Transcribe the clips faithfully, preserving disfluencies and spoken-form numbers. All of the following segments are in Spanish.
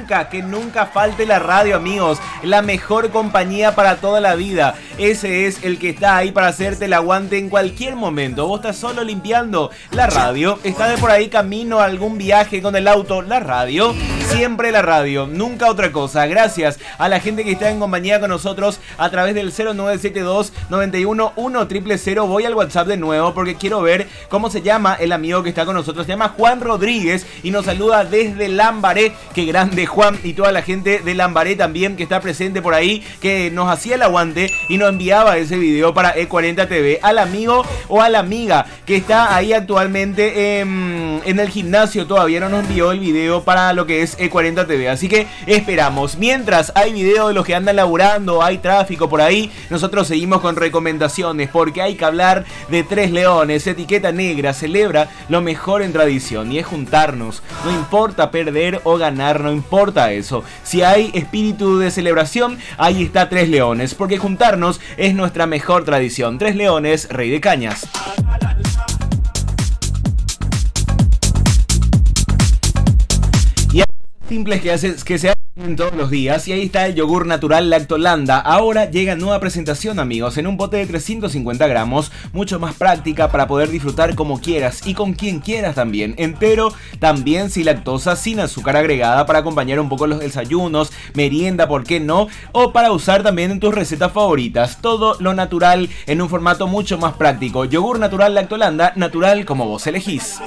nunca, que nunca falte la radio, amigos. La mejor compañía para toda la vida. Ese es el que está ahí para hacerte el aguante en cualquier momento. Vos estás solo limpiando, la radio. Estás de por ahí camino a algún viaje con el auto, la radio. Siempre la radio, nunca otra cosa. Gracias a la gente que está en compañía con nosotros a través del cero nueve siete dos, nueve uno uno, cero cero cero. Voy al WhatsApp de nuevo porque quiero ver cómo se llama el amigo que está con nosotros. Se llama Juan Rodríguez y nos saluda desde Lambaré. Qué grande Juan, y toda la gente de Lambaré también que está presente por ahí, que nos hacía el aguante y nos enviaba ese video para E cuarenta T V. Al amigo o a la amiga que está ahí actualmente en, en el gimnasio, todavía no nos envió el video para lo que es E cuarenta T V, así que esperamos. Mientras hay video de los que andan laburando, hay tráfico por ahí, nosotros seguimos con recomendaciones porque hay que hablar de Tres Leones. Etiqueta Negra celebra lo mejor en tradición y es juntarnos. No importa perder o ganar, no importa eso. Si hay espíritu de celebración, ahí está Tres Leones, porque juntarnos es nuestra mejor tradición. Tres Leones, Rey de Cañas. Simples que, hace, que se hacen todos los días. Y ahí está el yogur natural Lactolanda. Ahora llega nueva presentación, amigos, en un bote de trescientos cincuenta gramos. Mucho más práctica para poder disfrutar como quieras y con quien quieras también. Entero, también sin lactosa, sin azúcar agregada, para acompañar un poco los desayunos, merienda, ¿por qué no? O para usar también en tus recetas favoritas. Todo lo natural en un formato mucho más práctico. Yogur natural Lactolanda, natural como vos elegís.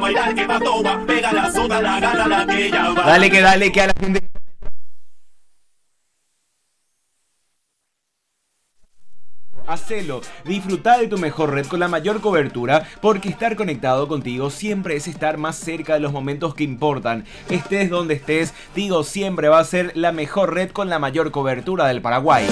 Dale que dale que a la gente... Hacelo, disfruta de tu mejor red con la mayor cobertura, porque estar conectado contigo siempre es estar más cerca de los momentos que importan. Estés donde estés, Tigo siempre va a ser la mejor red con la mayor cobertura del Paraguay.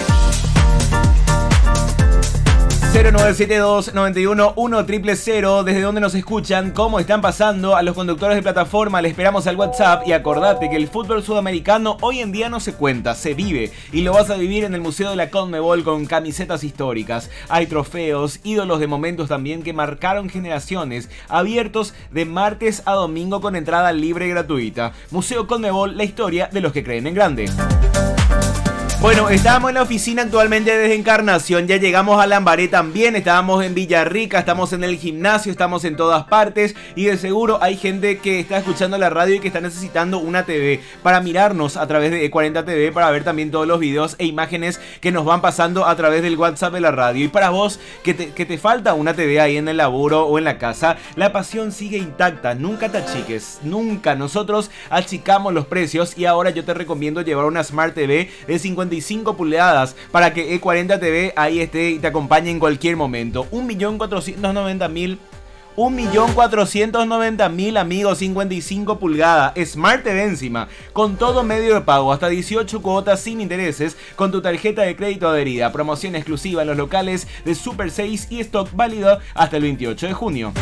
cero nueve siete dos, nueve uno uno, cero cero cero. Desde donde nos escuchan, cómo están pasando. A los conductores de plataforma le esperamos al WhatsApp. Y acordate que el fútbol sudamericano hoy en día no se cuenta, se vive. Y lo vas a vivir en el Museo de la Conmebol con camisetas históricas. Hay trofeos, ídolos de momentos también que marcaron generaciones. Abiertos de martes a domingo con entrada libre y gratuita. Museo Conmebol, la historia de los que creen en grande. Bueno, estábamos en la oficina actualmente desde Encarnación, ya llegamos a Lambaré también, estábamos en Villarrica, estamos en el gimnasio, estamos en todas partes y de seguro hay gente que está escuchando la radio y que está necesitando una T V para mirarnos a través de E cuarenta T V, para ver también todos los videos e imágenes que nos van pasando a través del WhatsApp de la radio. Y para vos que te, que te falta una T V ahí en el laburo o en la casa, la pasión sigue intacta, nunca te achiques, nunca. Nosotros achicamos los precios y ahora yo te recomiendo llevar una Smart T V de cincuenta y cinco pulgadas para que E cuarenta T V ahí esté y te acompañe en cualquier momento. un millón cuatrocientos noventa mil un millón cuatrocientos noventa mil, amigos, cincuenta y cinco pulgadas, Smart T V encima, con todo medio de pago, hasta dieciocho cuotas sin intereses, con tu tarjeta de crédito adherida. Promoción exclusiva en los locales de Super seis y stock válido hasta el veintiocho de junio.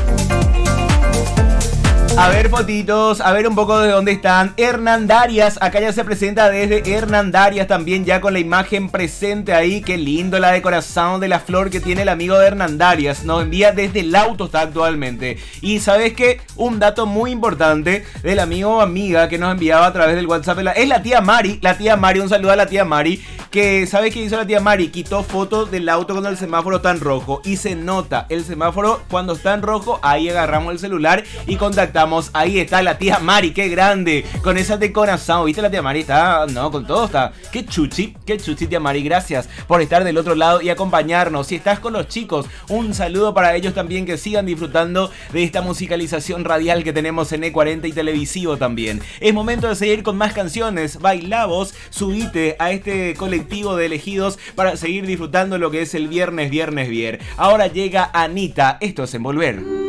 A ver fotitos, a ver un poco de dónde están. Hernandarias, acá ya se presenta desde Hernandarias también, ya con la imagen presente ahí. Qué lindo la decoración de la flor que tiene el amigo de Hernandarias. Nos envía desde el auto, está actualmente. Y sabes que un dato muy importante del amigo o amiga que nos enviaba a través del WhatsApp es la tía Mari. La tía Mari, un saludo a la tía Mari. Que ¿sabes qué hizo la tía Mari? Quitó fotos del auto cuando el semáforo está en rojo. Y se nota el semáforo cuando está en rojo. Ahí agarramos el celular y contactamos. Ahí está la tía Mari, qué grande, con esa decoración. ¿Viste? La tía Mari está, no, con todo está. Qué chuchi, qué chuchi, tía Mari. Gracias por estar del otro lado y acompañarnos. Si estás con los chicos, un saludo para ellos también, que sigan disfrutando de esta musicalización radial que tenemos en E cuarenta y televisivo también. Es momento de seguir con más canciones. Baila vos, subite a este colectivo de elegidos para seguir disfrutando lo que es el viernes, viernes, viernes. Ahora llega Anita, esto es Envolver.